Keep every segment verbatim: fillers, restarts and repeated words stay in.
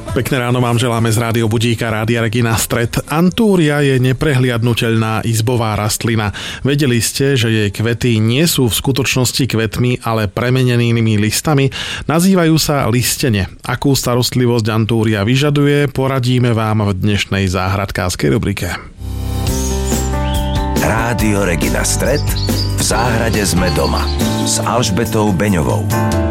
Pekné ráno vám želáme z Rádio Budíka, Rádia Regina Stred. Antúria je neprehliadnuteľná izbová rastlina. Vedeli ste, že jej kvety nie sú v skutočnosti kvetmi, ale premenenými listami? Nazývajú sa listene. Akú starostlivosť antúria vyžaduje, poradíme vám v dnešnej záhradkárskej rubrike. Rádio Regina Stred. V záhrade sme doma s Alžbetou Beňovou.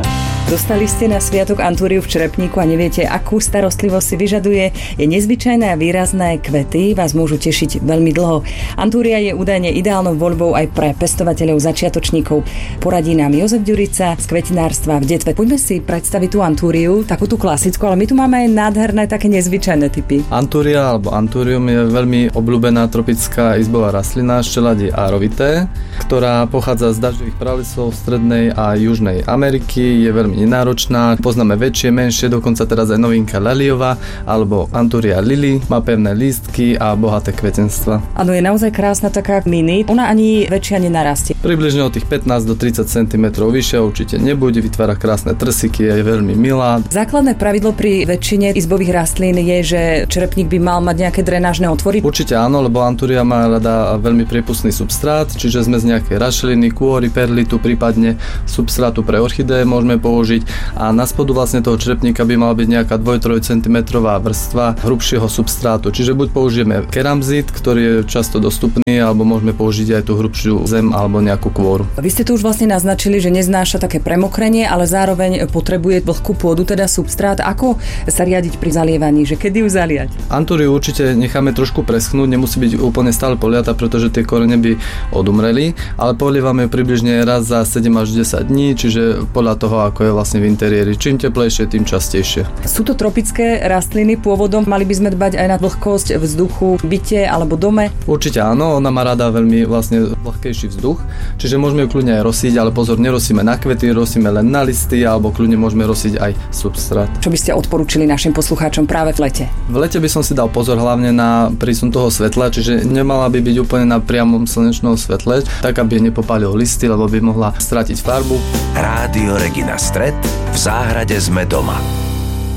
Dostali ste na sviatok antúriu v črepníku a neviete, akú starostlivosť si vyžaduje. Je nezvyčajné a výrazné kvety vás môžu tešiť veľmi dlho. Antúria je údajne ideálnou voľbou aj pre pestovateľov začiatočníkov. Poradí nám Jozef Ďurica z kvetinárstva v Detve. Poďme si predstaviť tú antúriu, takú tú klasickú, ale my tu máme aj nádherné, také nezvyčajné typy. Antúria alebo antúrium je veľmi obľúbená tropická izbová rastlina z čeladí Arovité, ktorá pochádza z dažďových pralesov strednej a južnej Ameriky. Je veľmi nenáročná, poznáme väčšie, menšie, dokonca teraz aj novinka leliová alebo Antúria lily, má pevné lístky a bohaté kvetenstva. Áno, je naozaj krásna taká mini, ona ani väčšia nenarastie. Približne od tých pätnásť do tridsať centimetrov vyššia určite nebude, vytvára krásne trsiky, je veľmi milá. Základné pravidlo pri väčšine izbových rastlín je, že črepník by mal mať nejaké drenážne otvory. Určite áno, lebo Antúria má rada veľmi priepustný substrát, čiže sme z nejakej rašeliny, kôry, perlitu, prípadne substrátu pre orchideje môžeme použiť. A na spodu vlastne toho črepníka by mala byť nejaká dva až tri centimetre vrstva hrubšieho substrátu. Čiže buď použijeme keramzit, ktorý je často dostupný, alebo môžeme použiť aj tú hrubšiu zem alebo nejakú kôru. Vy ste tu už vlastne naznačili, že neznáša také premokrenie, ale zároveň potrebuje vlhkú pôdu, teda substrát. Ako sa riadiť pri zalievaní, že kedy ju zaliať? Antúriu určite necháme trošku preschnúť, nemusí byť úplne stále poliata, pretože tie korene by odumreli, ale polievame ju približne raz za sedem až desať dní, čiže podľa toho, ako je vlastne v interiéri. Čím teplejšie, tým častejšie. Sú to tropické rastliny pôvodom, mali by sme dbať aj na vlhkosť vzduchu v byte alebo dome? Určite áno, ona má rada veľmi vlastne vlhkejší vzduch, čiže môžeme ju kľudne aj rosiť, ale pozor, nerosíme na kvety, rosíme len na listy, alebo kľudne môžeme rosiť aj substrát. Čo by ste odporúčili našim poslucháčom práve v lete? V lete by som si dal pozor hlavne na prísun toho svetla, čiže nemala by byť úplne na priamom slnečnom svetle, tak aby nepopálil listy, lebo by mohla stratiť farbu. Rádio Regina Stred. V záhrade sme doma.